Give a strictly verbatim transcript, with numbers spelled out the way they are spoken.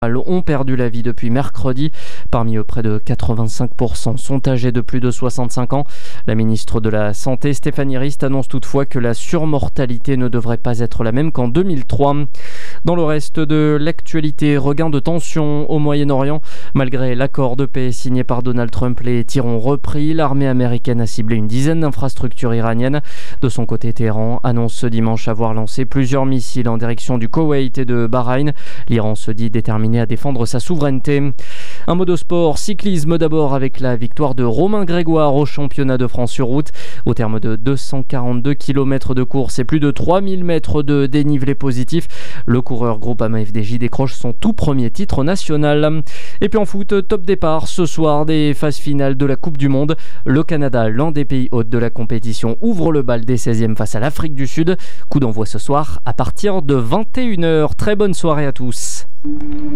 ont perdu la vie depuis mercredi. Parmi eux, près de quatre-vingt-cinq pour cent sont âgés de plus de soixante-cinq ans. La ministre de la Santé, Stéphanie Rist, annonce toutefois que la surmortalité ne devrait pas être la même qu'en deux mille trois. Dans le reste de l'actualité, regain de tension au Moyen-Orient. Malgré l'accord de paix signé par Donald Trump, les tirs ont repris. L'armée américaine a ciblé une dizaine d'infrastructures iraniennes. De son côté, Téhéran annonce ce dimanche avoir lancé plusieurs missiles en direction du Koweït et de Bahreïn. L'Iran se dit déterminé à défendre sa souveraineté. Un mot de sport, cyclisme d'abord avec la victoire de Romain Grégoire au championnat de France sur route. Au terme de deux cent quarante-deux kilomètres de course et plus de trois mille mètres de dénivelé positif, le coureur Groupama F D J décroche son tout premier titre national. Et puis en foot, top départ ce soir des phases finales de la Coupe du Monde. Le Canada, l'un des pays hôtes de la compétition, ouvre le bal des seizièmes face à l'Afrique du Sud. Coup d'envoi ce soir à partir de vingt et une heures. Très bonne soirée à tous.